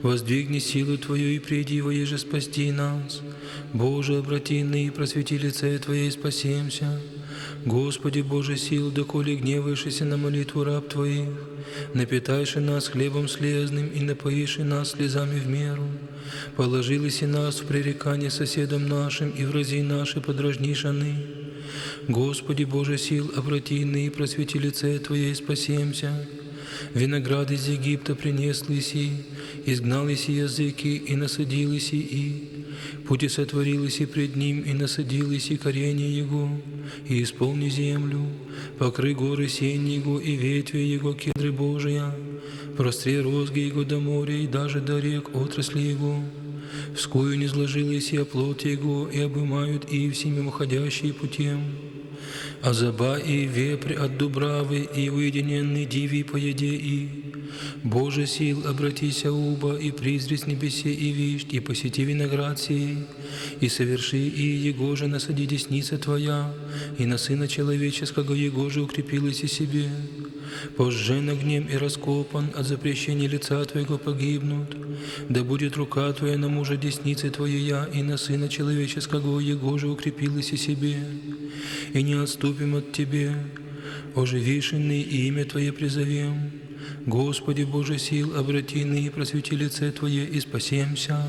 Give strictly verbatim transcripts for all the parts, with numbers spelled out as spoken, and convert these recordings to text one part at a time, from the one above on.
Воздвигни силу Твою и приди, воеже спасти нас. Боже, обрати ны и просвети лице Твое и спасемся. Господи Боже сил, доколе гневаешься на молитву раб Твоих, напитайши нас хлебом слезным и напоиши нас слезами в меру. Положились и нас в пререкание соседам нашим, и врази наши подражнишь ны. Господи Боже сил, обрати ны и просвети лице Твое и спасемся. Виноград из Египта принес лиси, изгнал иси языки и насадил иси и. Пути сотворил иси пред ним и насадил иси коренья его, и исполни землю, покры горы сень его и ветви его кедры Божия, простре розги его до моря и даже до рек отрасли его. Вскую не сложил иси оплот его, и обымают и всеми уходящие путем. А заба и вепрь от дубравы, и уединенный диви по еде и. Боже сил, обратися уба, и призри с небесе и вишь, и посети виноград сей, и соверши и его же насади десница Твоя, и на Сына Человеческого его же укрепилась и себе. Пожжен огнем и раскопан, от запрещения лица Твоего погибнут. Да будет рука Твоя на мужа десницы Твоя, и на Сына Человеческого его же укрепилась и себе. И не отступим от Тебе, оживишенный имя Твое призовем. Господи Боже сил, обрати ны и просвети лице Твое и спасемся.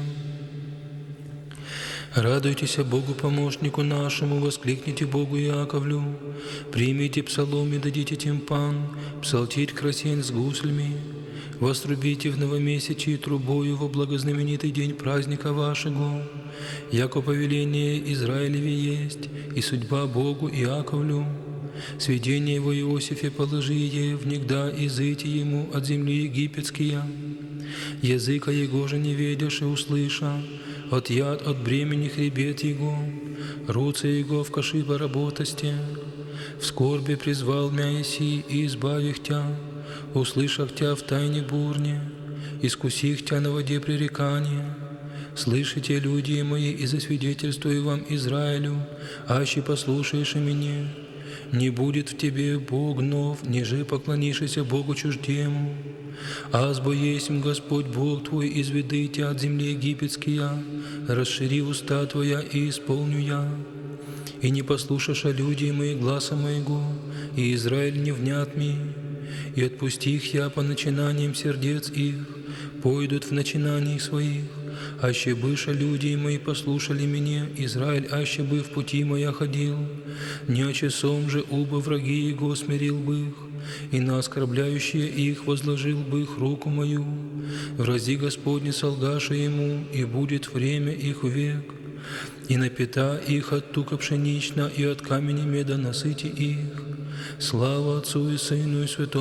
Радуйтесь Богу помощнику нашему, воскликните Богу Иаковлю, примите псалом и дадите тимпан, псалтирь красен с гуслями, вострубите в новомесячии трубою во благознаменитый день праздника вашего, яко повеление Израилеве есть, и судьба Богу Иаковлю. Сведение его Иосифе положи е, внегда изыти ему от земли египетские. Языка его же не ведешь и услыша, от яд от бремени хребет его, руце его в каши поработости. В скорби призвал мя еси и избавих тя, услышах тя в тайне бурне, искусих тя на воде пререкания. Слышите, люди мои, и засвидетельствую вам Израилю, аще послушаешь меня. Не будет в тебе Бог нов, ниже поклонишься Богу чуждему. Азбо есмь Господь Бог твой, изведи тебя от земли египетские, расшири уста твоя и исполню я. И не послушаша люди мои гласа моего, и Израиль не внят ми, и отпусти их я по начинаниям сердец их, пойдут в начинаниях своих. Аще быша люди мои послушали меня, Израиль, аще бы в пути моя ходил, не о часом же уба враги его смирил бы их, и на оскорбляющие их возложил бы их руку мою. Врази Господне солгаша ему, и будет время их век, и напита их от тука пшенична, и от камени меда насыти их. Слава Отцу и Сыну и Святому